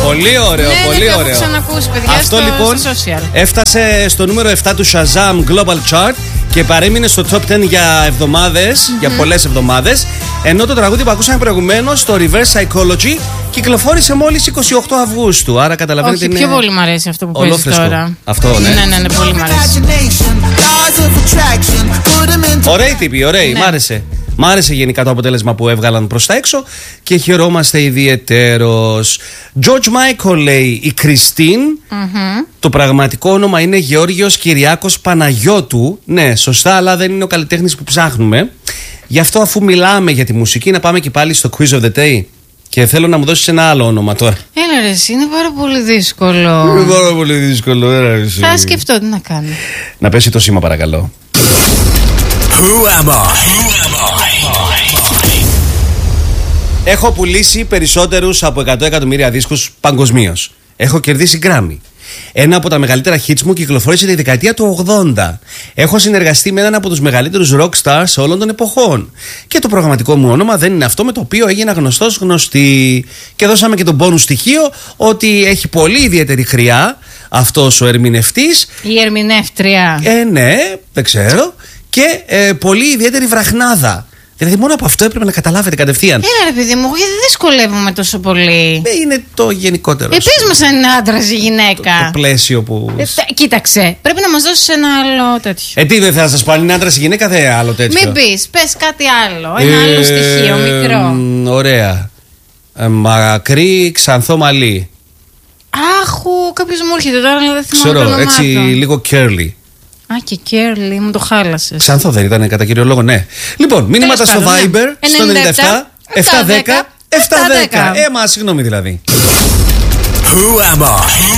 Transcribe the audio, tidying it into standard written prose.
Πολύ ωραίο, πολύ ωραίο. Έχω ξανακούσει, παιδιά. Αυτό λοιπόν στο social. Έφτασε στο νούμερο 7 του Shazam Global Chart και παρέμεινε στο top 10 για εβδομάδες, για πολλές εβδομάδες. Ενώ το τραγούδι που ακούσαμε προηγουμένως, το Reverse Psychology, κυκλοφόρησε μόλις 28 Αυγούστου. Άρα καταλαβαίνετε. Όχι, πιο πολύ μου αρέσει αυτό που παίζει τώρα. Αυτό, ναι. Ναι, πολύ μου αρέσει. Ωραίοι τύποι, ωραίοι, Ναι. μ' άρεσε. Μ' άρεσε γενικά το αποτέλεσμα που έβγαλαν προς τα έξω και χαιρόμαστε ιδιαιτέρως. George Michael λέει η Κριστίν. Το πραγματικό όνομα είναι Γεώργιος Κυριάκος Παναγιώτου. Ναι, σωστά, αλλά δεν είναι ο καλλιτέχνης που ψάχνουμε. Γι' αυτό, αφού μιλάμε για τη μουσική, να πάμε και πάλι στο Quiz of the Day. Και θέλω να μου δώσεις ένα άλλο όνομα τώρα. Έλα ρε, είναι πάρα πολύ δύσκολο. Είναι πάρα πολύ δύσκολο, Θα σκεφτώ τι να κάνω. Να πέσει το σήμα, παρακαλώ. Who am I? Έχω πουλήσει περισσότερους από 100 εκατομμύρια δίσκους παγκοσμίως. Έχω κερδίσει Grammy. Ένα από τα μεγαλύτερα hits μου κυκλοφόρησε τη δεκαετία του 80. Έχω συνεργαστεί με έναν από τους μεγαλύτερους rock stars όλων των εποχών. Και το προγραμματικό μου όνομα δεν είναι αυτό με το οποίο έγινα γνωστός γνωστή. Και δώσαμε και τον πόνου στοιχείο ότι έχει πολύ ιδιαίτερη χρειά αυτός ο ερμηνευτής. Η ερμηνεύτρια. Ναι, δεν ξέρω. Και πολύ ιδιαίτερη βραχνάδα. Δηλαδή, μόνο από αυτό έπρεπε να καταλάβετε κατευθείαν. Έλα ρε παιδί μου, εγώ γιατί δυσκολεύομαι τόσο πολύ. Είναι το γενικότερο. Πες μας αν είναι άντρας ή γυναίκα. Το πλαίσιο που. Κοίταξε, πρέπει να μας δώσεις ένα άλλο τέτοιο. Τι δεν θα σας πω, αν είναι άντρας ή γυναίκα, δεν άλλο τέτοιο. Μην πεις, πες κάτι άλλο. Ένα άλλο στοιχείο, μικρό. Ωραία. Μακρύ, ξανθό μαλλί. Άχου, κάποιος μου έρχεται τώρα, αλλά δεν θυμάμαι το Ξέρω, όνομά έτσι του. λίγο curly. Α, και Κέρλι, μου το χάλασες. Ξανθό δεν ήταν κατά κύριο λόγο, ναι. Λοιπόν, μήνυματα στο Τέλος Viber, πάντων, ναι. στο 97 710 710. 710. Συγγνώμη δηλαδή. Who am I?